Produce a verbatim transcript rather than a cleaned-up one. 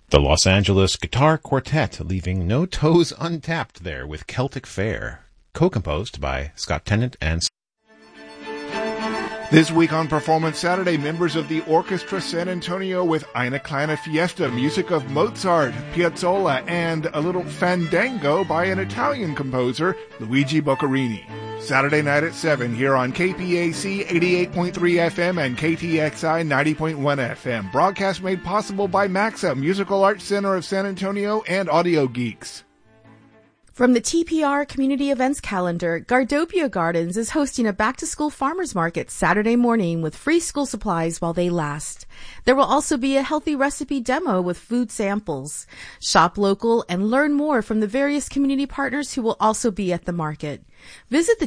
The Los Angeles Guitar Quartet, leaving no toes untapped there with Celtic Fair, co-composed by Scott Tennant and... This week on Performance Saturday, members of the Orchestra San Antonio with Eine Kleine Fiesta, music of Mozart, Piazzolla, and a little fandango by an Italian composer, Luigi Boccherini. Saturday night at seven here on K P A C eighty-eight point three F M and K T X I ninety point one F M. Broadcast made possible by MAXA, Musical Arts Center of San Antonio, and Audio Geeks. From the T P R Community Events calendar, Gardopia Gardens is hosting a back-to-school farmers market Saturday morning with free school supplies while they last. There will also be a healthy recipe demo with food samples. Shop local and learn more from the various community partners who will also be at the market. Visit the